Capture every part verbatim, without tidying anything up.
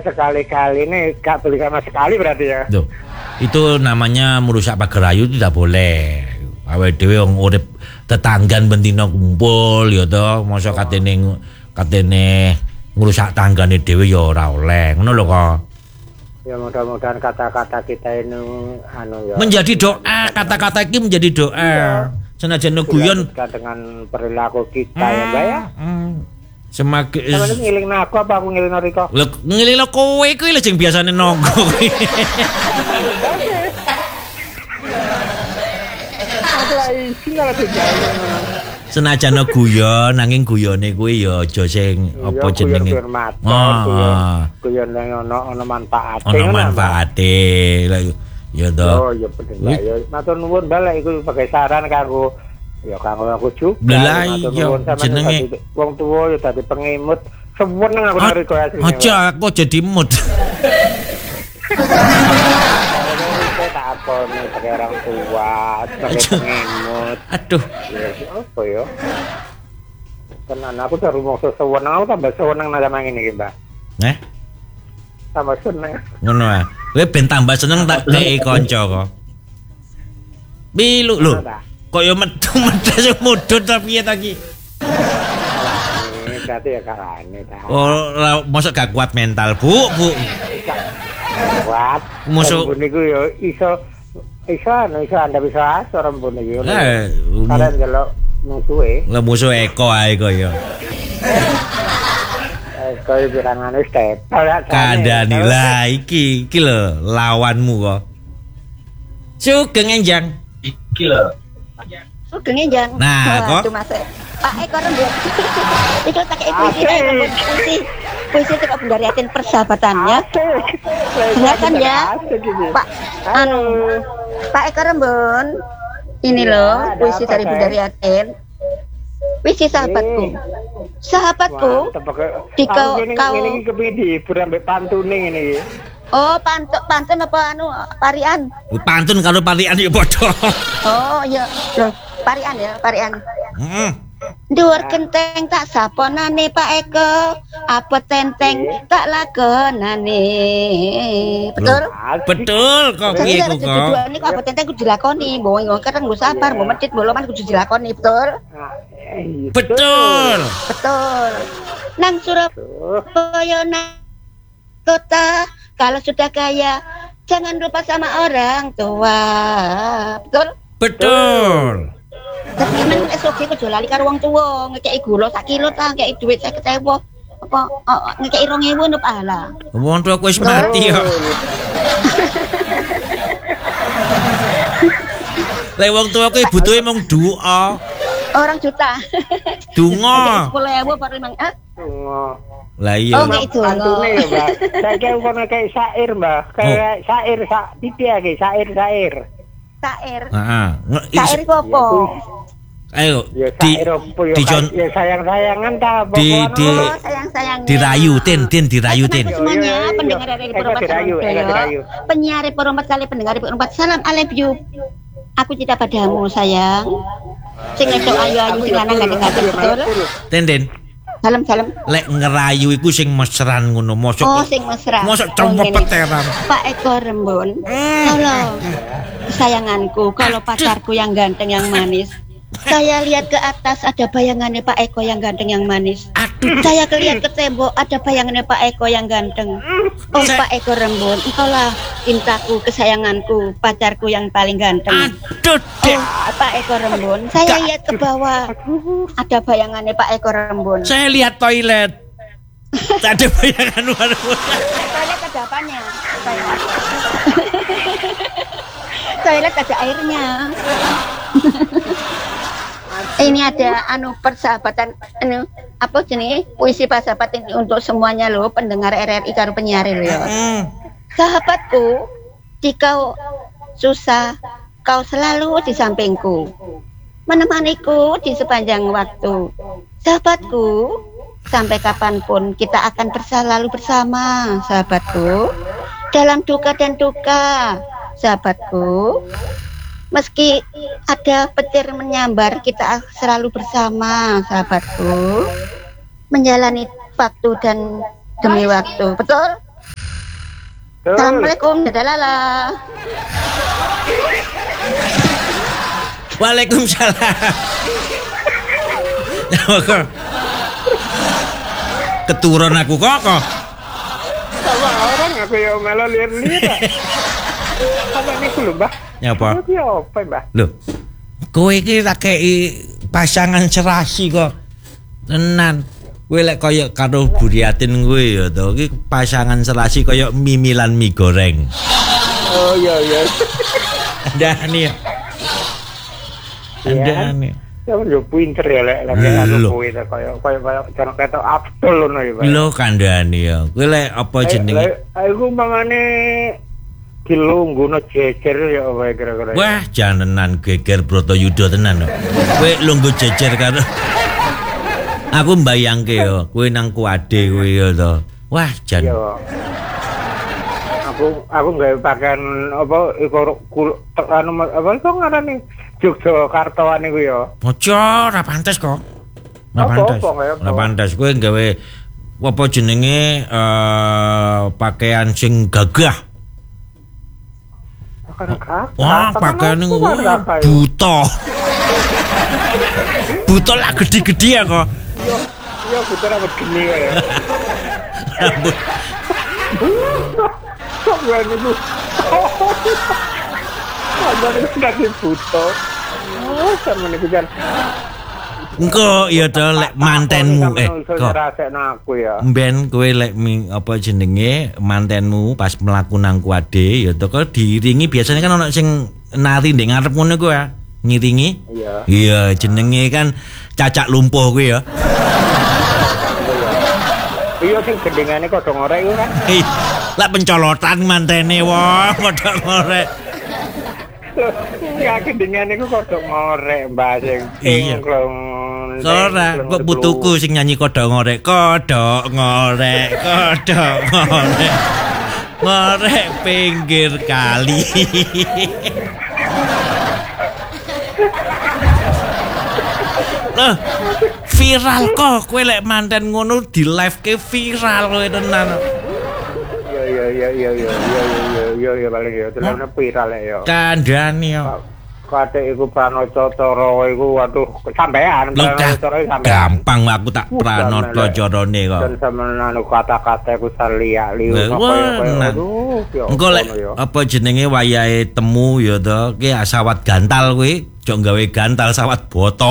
sekali-kali ini gak boleh sama sekali berarti ya. Tuh. Itu namanya merusak pagar ayu tidak boleh. Awake dhewe wong urip tetanggan bendina kumpul ya to, mosok katene katene ngrusak tanggane dhewe ya ora oleh. Ngono lho kok. Ya mudah-mudahan kata-kata kita ini anu ya. Menjadi doa, kata-kata iki menjadi doa. Iya. Senajan guyon dengan perilaku kita hmm, ya, Mbak ya. Hmm. Semakin sampeyan ngilingno aku apa aku ngilingno Riko? Lho ngilingno kowe kuwi lho sing biasane nonggo kuwi. Senajan guyon nanging guyone kuwi ya aja sing apa jenenge. Oh, guyon nang ono ono manfaate. Ono manfaate. Lah ya to. Oh ya bener ya. Matur nuwun balik iku sebagai saran kanggo ya kanggo aku juga. Lah iya jenenge wong tuwa ya dadi pengimut. Seneng aku nang Riko asline. Aja aku jadi mood. Apa nih sebagai orang tua, sebagai pengimut. Aduh. Ya apa ya? Tenan aku baru mau sewenang aku tambah sewenang nang sama ngene iki, Mbak. Eh? Tambah seneng. Ngono ah. Kowe ben tambah seneng tak kei kanca kok. Bilu lho. Kok yo metu-metu mudhun ta piye ta iki? Ini berarti ya karane ta. Oh, mosok gak kuat mental, Bu, Bu. Kuat. Mosok niku yo iso iso anu iso anda bisa ora mbone yo. Eh, karen delok musuhe. Lah musuh Eko ae kok yo. Eko pirangane step. Kandhani lah iki iki lho lawanmu kok. Sugeng enjang. Iki lho. Sugeng enjang. Nah, kok Pak Eko rembuk. Iku tak puisi puisi puisi itu dari Aten persahabatannya. Dengarkan ya, Pak. Anu, Pak Eko Rembun. Ini loh puisi dari Bundari Aten. Puisi sahabatku. Sahabatku. Di kau kau. Ini kepidi, berambek pantune ini. Oh, pantun pantun apa anu parian? Pantun kalau parian ya bodoh. Oh iya, loh parian ya parian. Heeh. Dhuwur genteng tak saponane Pak Eko, apa tenteng tak lakonane. Betul? Betul kok piye kok. Jadi niku apa tenteng kudu dilakoni, mbok nggo kadang nggo sabar, mbok medhit mbok loman kudu dilakoni, betul? Betul. Betul. Nang Surabaya nang kota, kalau sudah kaya jangan lupa sama orang tua. Betul? Betul. Tapi men S O G kudu lali karo wong tuwa, ngekeki gula sak kilo ta, ngekeki dhuwit seket ewu. Apa ngekeki rong ewu napa ala. Wong tuwa wis mati kok. Lah wong tuwa kuwi butuhe mung doa. Orang juta. Donga. sepuluh ewu apa rimang ah? Donga. Lah iya. Oh gitu. Pantune ya, Mbak. Saiki kono kayak syair, Mbak. Kayak syair sak titik iki, syair-syair. Syair. Heeh. Syair apa? Ayo ya, di di ya sayang-sayangan ta di di oh, sayang-sayang dirayu tin tin dirayu tin semuanya pendengar dari Perempat Surabaya penyiar Perempat kali pendengar Perempat salam I love you aku cinta padamu sayang sing esuk ayu-ayu sing lanang gandeng-gandeng betul tin tin salam salam lek ngerayu iku sing mesran ngono mosok oh sing mesra mosok cepet-cepetan Pak Eko Rembun halo kesayanganku kalau pacarku yang ganteng yang manis saya lihat ke atas ada bayangannya Pak Eko yang ganteng yang manis. Aduh. Saya lihat ke tembok ada bayangannya Pak Eko yang ganteng. Oh saya... Pak Eko Rembun, engkaulah cintaku, kesayanganku, pacarku yang paling ganteng. Aduh. Oh Pak Eko Rembun, saya lihat ke bawah ada bayangannya Pak Eko Rembun. Saya lihat toilet. Ada bayangan baru. Toilet ada apanya? Toilet ada airnya. Ini ada anu persahabatan anu apa jenis puisi persahabat ini untuk semuanya loh pendengar R R I karo penyiar loh ya. Sahabatku, jika susah kau selalu di sampingku, menemaniku di sepanjang waktu. Sahabatku, sampai kapanpun kita akan selalu bersama, sahabatku. Dalam duka dan duka, sahabatku. Meski ada petir menyambar, kita selalu bersama, sahabatku. Menjalani waktu dan demi waktu. Betul? Assalamualaikum, dadalala. Waalaikumsalam. Kok keturun aku kok kok. Sama orang aku ya melo lihat-lihat. Apa niku lho, Mbah? Ya apa? Iki apa, Mbah? Lho. Kowe iki tak kei pasangan serasi kok. Tenan. Kowe lek kaya karo Buriatin kowe ya to. Iki pasangan serasi kaya mimilan mie goreng. Oh iya iya. Ndane ya. Ndane. Ya yo pinter ya lek lek anu kowe ta kaya kaya kaya jan ketok Abdul ngono ya, Pak. Lho kandhane ya. Kowe lek apa jenenge? Aku mangane dilungguhno jejer ya apa kira-kira. Wah, janenan geger Bratayuda tenan. Kowe lungguh jejer karo aku mbayangke yo, kowe nang kuade kowe ya to. Wah, jan. Yo. Aku aku gawe pakaian apa iku anu apa iku ngarani Yogyakarta niku ya. Ojo, ora pantes kok. Ora pantes. Ora pantes kowe gawe apa jenenge eh pakaian sing gagah. Wah, pakaian niku buta. Buta lah gede-gede ya kok. Yo, yo buta rambut geni ya. Rambut. Kok gue niku. Ada niku gede buta. Oh, sama niku jan. Engko ya to lek mantenmu eh kok rasekno aku ya. Mben kowe lek apa jenenge mantenmu pas mlaku nang kuade ya to kok diiringi biasanya kan ana sing nari ndek ngarep ngono kuwi ya. Ngiringi? Iya. Iya, jenenge kan cacak lumpuh kuwi ya. Iya sing gendengane kodho ngorek iku kan. Ih, lek pencolotan mantene wong kodho ngorek. Ya gendengane iku kodho ngorek, Mbak sing Iya. Ora, kok putuku sing nyanyi kodho ngorek, kodho ngorek, kodho ngorek. Ngorek pinggir kali. Loh, viral kok kowe lek manten ngono di live ke viral kowe tenan. Iya iya iya iya iya iya iya iya paling ya tenan viral ya. Kandhane yo. Kate iku Pranoto Coro iku waduh sampean Pranoto Coro sampean. Gampang aku tak Pranoto Corone kok. Dan sampean kata-kata iku saliak liu aduh. Engko lek apa jenenge wayahe temu ya to, ki sawat gantal kuwi, jok gawe gantal sawat boto.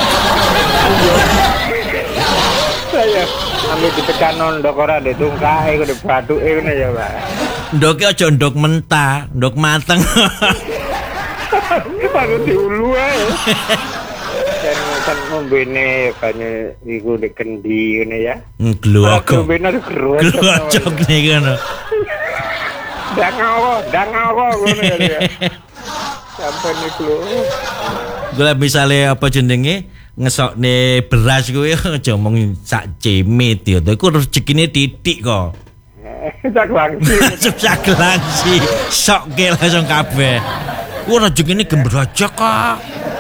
Saya ambil ditekan ndok ora ndek tungkae kudu bathuke ngene ya, Pak. Ndoke aja ndok mentah, ndok mateng. Baru diulu ae. Dan kan ngombene banyak iku ndek kendi ngene ya. Glogok. Ngombene gerok. Glogok niku ngono. Dangawo, dangawo ngono ya. Sampai niku lho. Gula misale apa jenenge ngesokne beras kuwi aja omong sak cemit ya to iku rezekine titik kok. Sak langsi. Sak langsi. Sokke langsung kabeh. Ku rezekine gembrojok kok.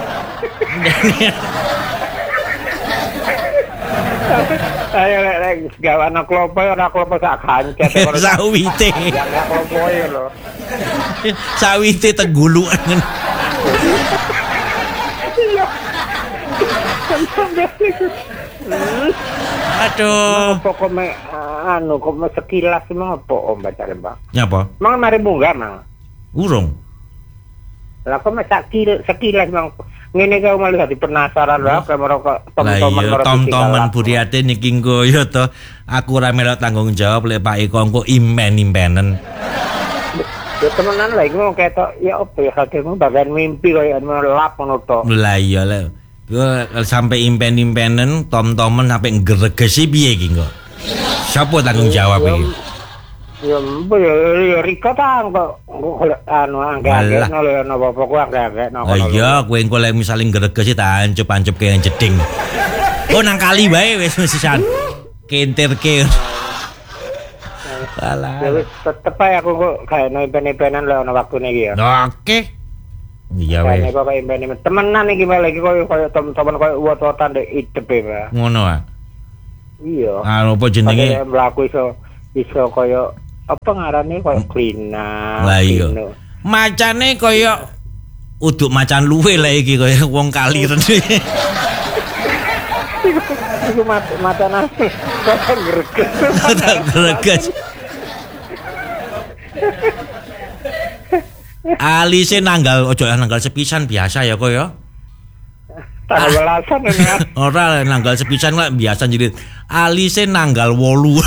Ayo lek lek gawe anak klopo ora klopo sak gancet kok. Sawite. Ya klopo lho. Sawite tenggulukan. Aduh. Pokoknya anu kok sekilas emang apa om baca Bang? Nyapa? Mang mari munggah mang. Urung. Lah kok sekil sekilas mang ngene kau malah dadi penasaran lho kamera kok tom-toman karo tom-toman Buriate niki engko ya to. Aku ora melok tanggung jawab lek Pak Iko engko impen-impenen. Ya temenan lah iku ketok ya opo ya hakemu bagian mimpi koyo lap ngono to. Lah iya lek sampai impen-impenen tom-toman sampai ngregesi piye iki kok. Siapa tanggung jawab iki? Ya mbok ya Rika ta kok anu anggak ngono lho napa apa ku anggak ngono. Oh iya kowe engko lek misale ngregesi tak ancup-ancup kaya jeding. Oh nang kali wae wis sisan. Kentirke. Alah. Ya wis tetep ae aku kok gawe impen-impenan lho ana waktune iki ya. Oke. Iya wes. Nek kok impen temenan iki malah iki koyo koyo temen-temen koyo uwat-uwatan ndek idep e, ngono ah. Iya. Anu apa jenenge? Mlaku iso iso koyo apa ngarane koyo klina. Lah iya. Macane koyo uduk macan luwe lah iki koyo wong kali rene. Iku macan kok greges. Greges. Alise nanggal ojo nanggal sepisan biasa ya kok ya. Tanggal welasan ya. Ora nanggal sepisan lah biasa jadi alise nanggal wolu.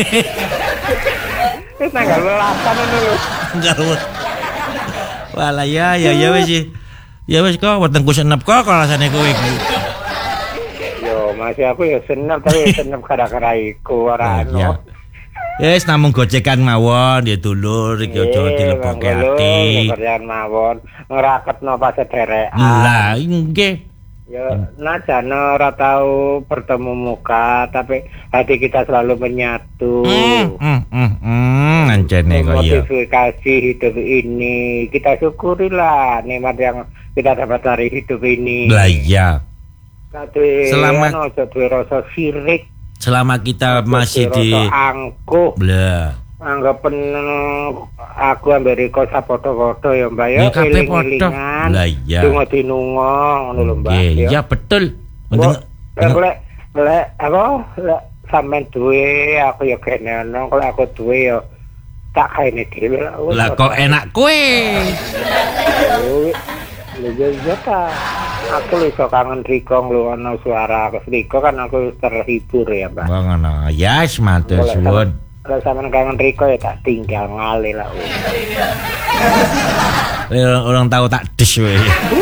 Wis nanggal welasan ngono lho. Nanggal. Wala ya ya ya wis. Ya wis kok wetengku senep kok rasane kowe iki. Yo masih aku ya senep tapi senep gara-gara iku ora ono. Yes, namung gocekan mawon ya dulur iki aja dilebokke ati. Gocekan mawon, ngraketno pas sederekan. Lah, nggih. Ya, najan ora tahu bertemu muka, tapi hati kita selalu menyatu. Hmm, hmm, hmm, hmm, ancene kok ya. Modifikasi hidup ini, kita syukurilah nikmat yang kita dapat dari hidup ini. Lah iya. Selama aja duwe rasa sirik. Selama kita masih di angkuh blah anggapen aku ambek Riko foto-foto ya Mbak ya eling-elingan lah iya tunggu dinungo ngono lho Mbak ya betul lek lek apa lek sampean duwe aku ya kene ono kalau aku duwe ya tak kaene dhewe lah kok enak kowe lho ya ta aku lho kangen Riko lho ana suara Riko kan aku terhibur ya Mbak. Oh ngono. Ya yes, matur suwun. Kalau sampean kangen Riko ya tak tinggal ngale lah. Orang, orang tahu tak des kowe.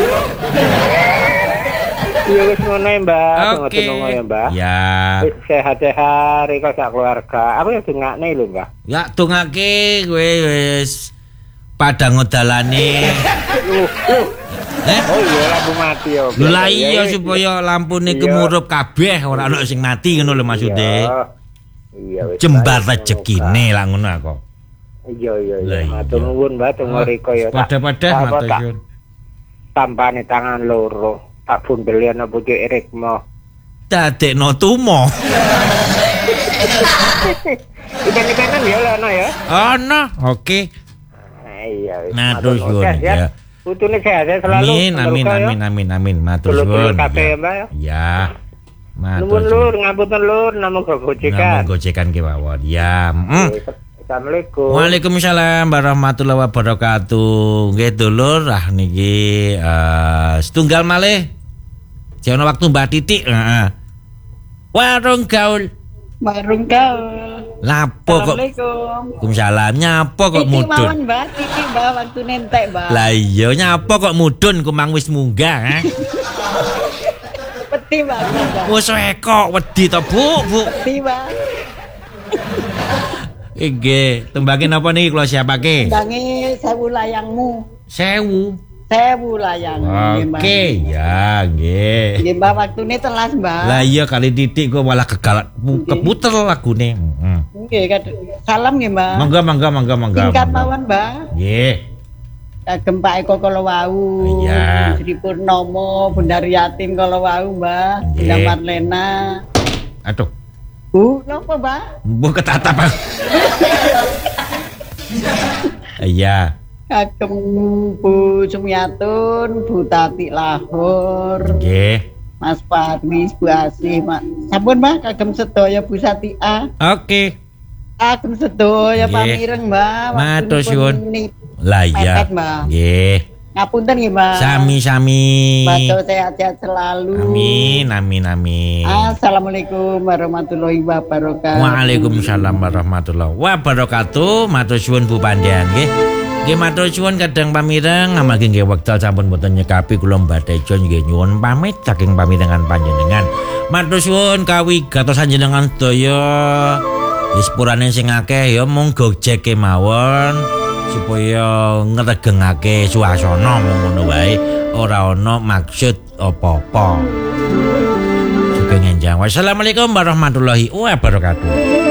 Iya wis ngono ya Mbak, oke ya Mbak. Ya. Wis sehat-sehat Riko sak keluarga. Apa ya dongakne lho Mbak? Ya dongake kowe wis padang ngedalane. Eh? Oh iya lampu mati ya. Lho lah iya supaya lampune kemurup kabeh ora ana sing mati ngono lho maksude. Iya wis. Jembar rezekine lah ngono kok. Iya iya iya. Matur nuwun Mbak teng Riko ya. Padha-padha matur nuwun. Tampane tangan loro, tak bundeli ana pucuk irikmo. Dadekno tumo. Ikan-ikanan ya ana ya. Ana, oke. Iya wis. Matur nuwun ya. Putune sehat selalu. Amin amin amin amin amin matur suwun. Ya. Matur lur ngapunten lur namung gojekan. Namung gojekan ki mawon. Ya. Assalamualaikum. Waalaikumsalam warahmatullahi wabarakatuh. Nggih dulur ah niki uh, setunggal malih. Jono waktu Mbak Titik, heeh. Warung gaul. Warung gaul. Lapo kok? Waalaikumsalam. Nyapa kok mudun? Iki mawon, Mbak. Iki Mbak waktu nentek, Mbak. Lah iya nyapa kok mudun kumang wis munggah, ha? Wedi, Mbak. Wes kok wedi to, Bu, Bu. Wedi, Mbak. Nggih, tembakin apa niki kula siapake? Tembange sewu layangmu. Sewu. Sewu layang. Oke, ya nggih. Nggih, Mbak, waktune telas, Mbak. Lah iya kali titik kok malah kegal keputer lagune. Heeh. Nggih, salam nggih, Mbak. Mangga mangga mangga mangga. Singkat mawon, Mbak. Nggih. Kagem Pak Eko Kolowau. Iya. Sri Purnomo, Bunda Riyatin Kolowau, Mbak. Bunda Marlena. Aduh. Bu, napa, Mbak? Bu ketatap. Iya. Kagem Bu Sumiatun, Bu Tati Lahor. Nggih. Mas Parwis, Bu Asih, Mak. Sampun, Mbak, kagem sedaya Bu Satia. Oke. Kagem sedaya pamireng, Mbak. Matur suwun. Lah iya. Nggih. Ngapunten nggih, Mbak. Sami-sami. Matur sehat-sehat selalu. Amin, amin, amin. Assalamualaikum warahmatullahi wabarakatuh. Waalaikumsalam warahmatullahi wabarakatuh. Matur suwun Bu Pandyan nggih. Nggih matur suwun kadang pamireng amargi nggih wekdal sampun boten nyekapi kula badhe nggih nyuwun pamit saking pamirengan panjenengan. Matur suwun kawigatos panjenengan sedaya. Wis purane sing akeh ya mung gojek mawon. Supaya ngregengake suasana ngono wae ora ana maksud apa-apa. Sugeng enjang. Wassalamualaikum warahmatullahi wabarakatuh.